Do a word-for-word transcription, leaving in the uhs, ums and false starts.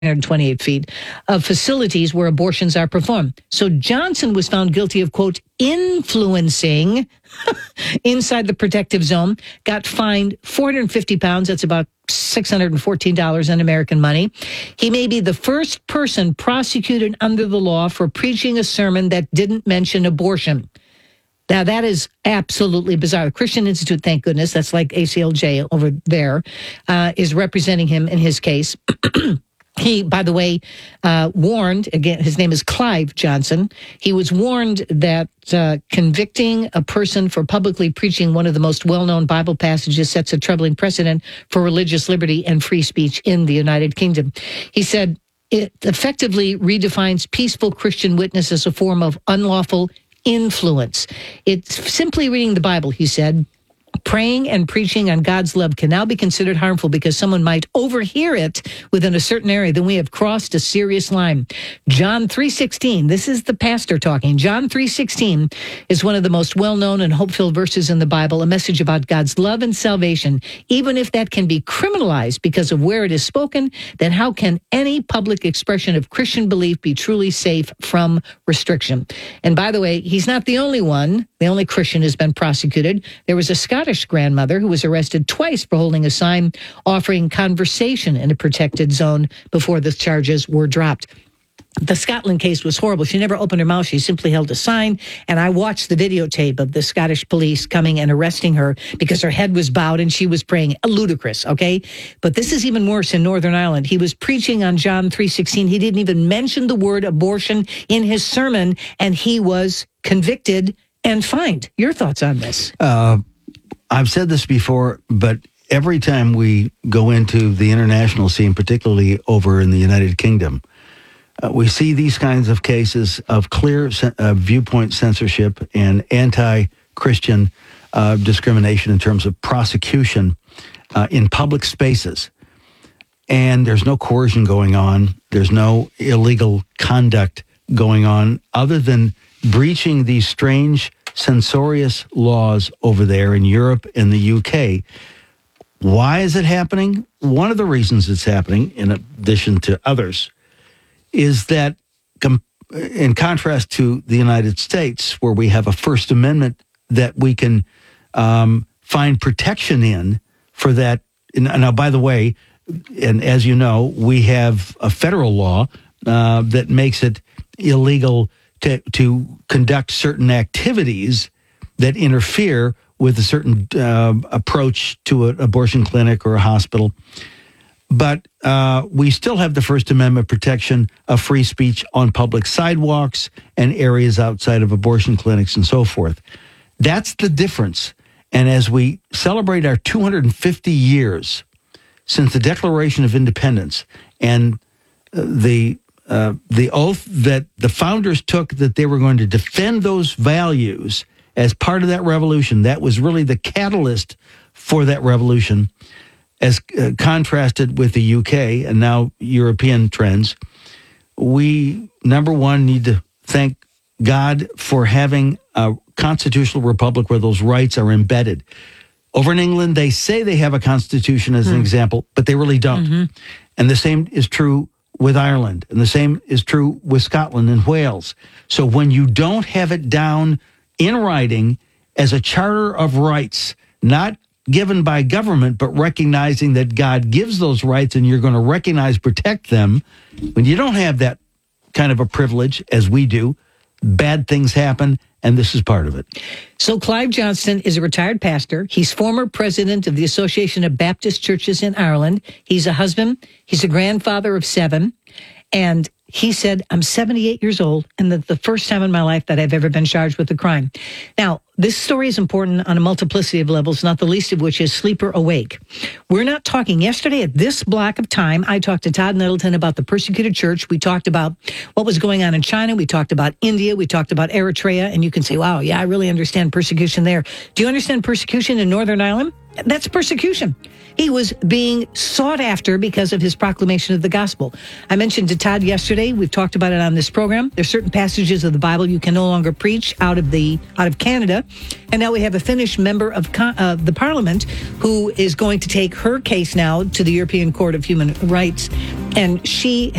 twenty-eight feet of facilities where abortions are performed. So Johnson was found guilty of, quote, influencing inside the protective zone, got fined four hundred fifty pounds. That's about six hundred fourteen dollars in American money. He may be the first person prosecuted under the law for preaching a sermon that didn't mention abortion. Now, that is absolutely bizarre. The Christian Institute, thank goodness, that's like A C L J over there, uh, is representing him in his case. He, by the way, uh, warned, again, his name is Clive Johnson. He was warned that uh, convicting a person for publicly preaching one of the most well-known Bible passages sets a troubling precedent for religious liberty and free speech in the United Kingdom. He said it effectively redefines peaceful Christian witness as a form of unlawful influence. It's simply reading the Bible, he said. Praying and preaching on God's love can now be considered harmful because someone might overhear it within a certain area. Then we have crossed a serious line. John three sixteen, this is the pastor talking. John three sixteen is one of the most well-known and hope-filled verses in the Bible, a message about God's love and salvation. Even if that can be criminalized because of where it is spoken, then how can any public expression of Christian belief be truly safe from restriction? And by the way, he's not the only one, the only Christian who's been prosecuted. There was a Scottish grandmother who was arrested twice for holding a sign offering conversation in a protected zone before the charges were dropped. The Scotland case was horrible. She never opened her mouth. She simply held a sign. And I watched the videotape of the Scottish police coming and arresting her because her head was bowed and she was praying. Ludicrous, okay? But this is even worse in Northern Ireland. He was preaching on John three sixteen. He didn't even mention the word abortion in his sermon, and he was convicted and fined. Your thoughts on this? Uh, I've said this before, but every time we go into the international scene, particularly over in the United Kingdom, uh, we see these kinds of cases of clear uh, viewpoint censorship and anti-Christian uh, discrimination in terms of prosecution uh, in public spaces. And there's no coercion going on. There's no illegal conduct going on other than breaching these strange censorious laws over there in Europe and the U K. Why is it happening? One of the reasons it's happening, in addition to others, is that com- in contrast to the United States, where we have a First Amendment that we can um, find protection in for that. Now, by the way, and as you know, we have a federal law uh, that makes it illegal To, to conduct certain activities that interfere with a certain uh, approach to an abortion clinic or a hospital. But uh, we still have the First Amendment protection of free speech on public sidewalks and areas outside of abortion clinics and so forth. That's the difference. And as we celebrate our two hundred fifty years since the Declaration of Independence and uh, the Uh, the oath that the founders took that they were going to defend those values as part of that revolution, that was really the catalyst for that revolution, as uh, contrasted with the U K and now European trends. We, number one, need to thank God for having a constitutional republic where those rights are embedded. Over in England, they say they have a constitution as an mm. example, but they really don't. Mm-hmm. And the same is true with Ireland, and the same is true with Scotland and Wales. So when you don't have it down in writing as a charter of rights, not given by government, but recognizing that God gives those rights and you're going to recognize, protect them, when you don't have that kind of a privilege, as we do, bad things happen, and this is part of it. So Clive Johnson is a retired pastor. He's former president of the Association of Baptist Churches in Ireland. He's a husband. He's a grandfather of seven. And he said, I'm seventy-eight years old, and that's the first time in my life that I've ever been charged with a crime. Now, this story is important on a multiplicity of levels, not the least of which is sleeper awake. We're not talking, yesterday at this block of time, I talked to Todd Nettleton about the persecuted church. We talked about what was going on in China. We talked about India. We talked about Eritrea. And you can say, wow, yeah, I really understand persecution there. Do you understand persecution in Northern Ireland? That's persecution. He was being sought after because of his proclamation of the gospel. I mentioned to Todd yesterday yesterday. We've talked about it on this program. There's certain passages of the Bible you can no longer preach out of the out of Canada. And now we have a Finnish member of uh, the parliament who is going to take her case now to the European Court of Human Rights. And she